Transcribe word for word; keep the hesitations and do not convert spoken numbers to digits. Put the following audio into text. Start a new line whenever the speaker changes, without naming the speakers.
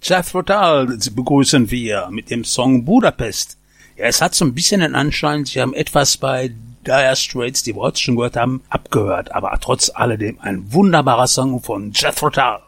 Jethro Tull begrüßen wir mit dem Song Budapest. Ja, es hat so ein bisschen den Anschein, sie haben etwas bei Dire Straits, die wir heute schon gehört haben, abgehört, aber trotz alledem ein wunderbarer Song von Jethro Tull.